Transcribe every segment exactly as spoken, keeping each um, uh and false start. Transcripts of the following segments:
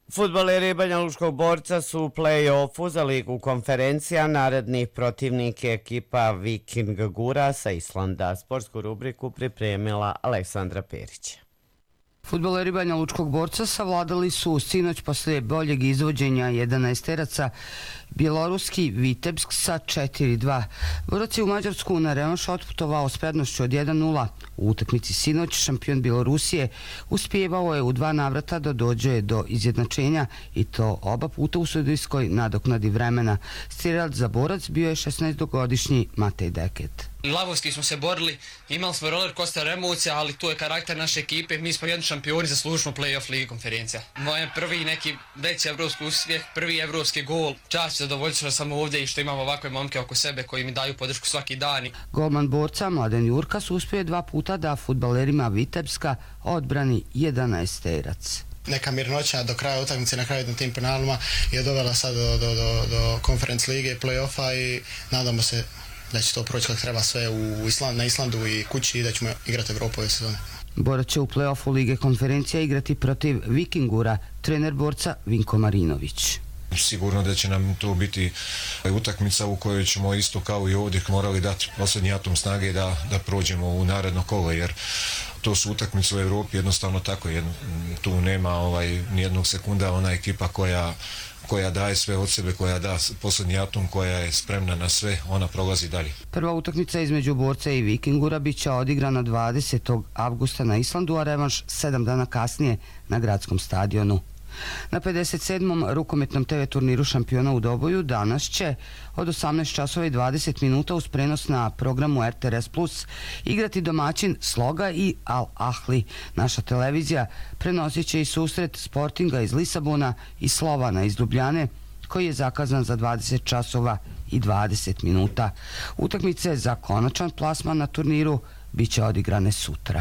Fudbaleri Banja Lučkog Borca su u play-offu za Ligu konferencija. Naredni protivnik je ekipa Viking Gura sa Islanda. Sportsku rubriku pripremila Aleksandra Perić. Fudbaleri Banja Lučkog Borca savladali su sinoć posle boljeg izvođenja jedanaesteraca bjeloruski Vitebsk sa četiri dva. Borac je u Mađarsku na revanš otputovao s prednošću od jedan nula. U utakmici sinoć šampion Bjelorusije uspijevao je u dva navrata da dođe do izjednačenja i to oba puta u sudijskoj nadoknadi vremena. Strelac za Borac bio je šesnaestogodišnji Matej Deket. Lavovski smo se borili, imali smo roller coaster emocija, ali to je karakter naše ekipe. Mi smo jedni šampioni, zaslužili smo play-off Ligi konferencija. Moj prvi neki veći evropski uspjeh, prvi evropski gol. Čast i zadovoljstvo što sam ovdje i što imam ovakve momke oko sebe koji mi daju podršku svaki dan. Golman Borca Mladen Jurkas uspio je dva puta da fudbalerima Vitebska odbrani jedanaesterac. Neka mirnoća do kraja utakmice na kraju na tim penalima je dovela sad do, do, do, do konferenc lige i play-offa i nadamo se da će to proći kako treba sve u Island, na Islandu i kući i da ćemo igrati Evropu ove sezone. Borac će u play-offu Lige konferencija igrati protiv Vikingura, trener Borca Vinko Marinović. Sigurno da će nam to biti utakmica u kojoj ćemo isto kao i ovdje morali dati posljednji atom snage da, da prođemo u naredno kolo, jer to su utakmice u Europi jednostavno tako, jer tu nema ovaj, nijednog sekunda ona ekipa koja koja daje sve od sebe, koja da posljednji atom, koja je spremna na sve, ona prolazi dalje. Prva utakmica između Borca i Vikingura bit će odigrana dvadesetog avgusta na Islandu, a revanš sedam dana kasnije na gradskom stadionu. Na pedeset sedmom rukometnom te ve turniru šampiona u Doboju danas će od osamnaest časova i dvadeset minuta uz prenos na programu er te er es plus igrati domaćin Sloga i Al Ahli. Naša televizija prenosit će i susret Sportinga iz Lisabona i Slovana iz Ljubljane koji je zakazan za dvadeset časova i dvadeset minuta. Utakmice za konačan plasman na turniru bit će odigrane sutra.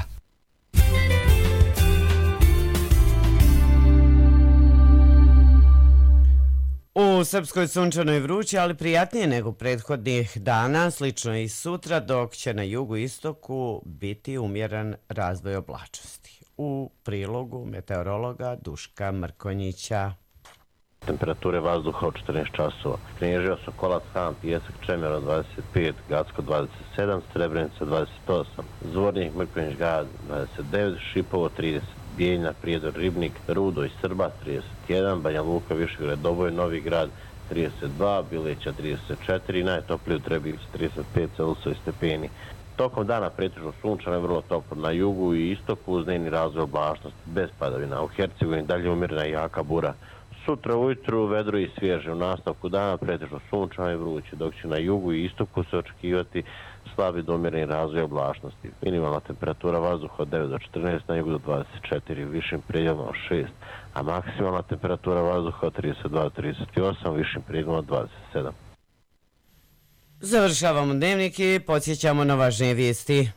U Srpskoj sunčano i vruće, ali prijatnije nego prethodnih dana, slično i sutra, dok će na jugu i istoku biti umjeren razvoj oblačnosti. U prilogu meteorologa Duška Mrkonjića. Temperature vazduha od četrnaest časova. Knježio Sokolac, Han, Pijesak, Čemero dvadeset pet, Gacko dvadeset sedam, Srebrenica dvadeset osam, Zvornik, Mrkonjić, Gad dvadeset devet, Šipovo trideset, Bijeljna, Prijedor, Ribnik, Rudo i Srba trideset jedan, Banja Luka, Višegrad, Doboj, Novi Grad trideset dva, Bileća trideset četiri, najtoplije u Trebijici trideset pet Celsijusovi stepeni. Tokom dana pretežno sunčano je vrlo toplo na jugu i istoku uz dnevni razvoj oblačnosti bez padavina. U Hercegovini dalje umjerena i jaka bura. Sutra ujutru vedro i svježe, u nastavku dana pretežno sunčano i vruće, dok će na jugu i istoku se očekivati slabi do umjereni razvoj oblačnosti. Minimalna temperatura vazduha od devet do četrnaest, na jugu do dvadeset četiri, višim predjelima od šest, a maksimalna temperatura vazduha od trideset dva do trideset osam, višim predjelima od dvadeset sedam. Završavamo dnevnik i podsjećamo na važnije vijesti.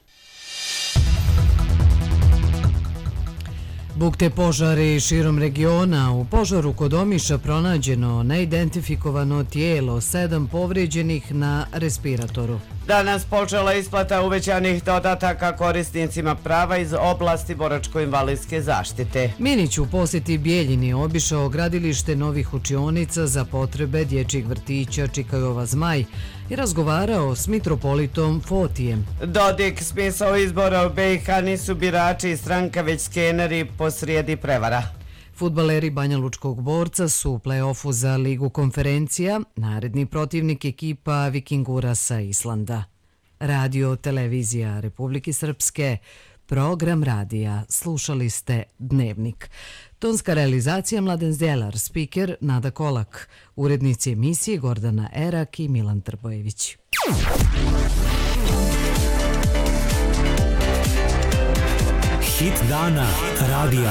Bukte požari širom regiona. U požaru kod Omiša pronađeno neidentifikovano tijelo, sedam povrijeđenih na respiratoru. Danas počela isplata uvećanih dodataka korisnicima prava iz oblasti boračko-invalidske zaštite. Minić u posjeti Bijeljini obišao gradilište novih učionica za potrebe dječjih vrtića Čikajova Zmaj i razgovarao s mitropolitom Fotijem. Dodik smisao izbora u be i ha nisu birači i stranka već skeneri posrijedi prevara. Fudbaleri Banja Lučkog Borca su u play-offu za Ligu konferencija, naredni protivnik ekipa Vikingura sa Islanda. Radio Televizija Republike Srpske, program radija, slušali ste Dnevnik. Tonska realizacija Mladen Zdjelar, spiker Nada Kolak, urednici emisije Gordana Erak i Milan Trbojević. Hit dana radija.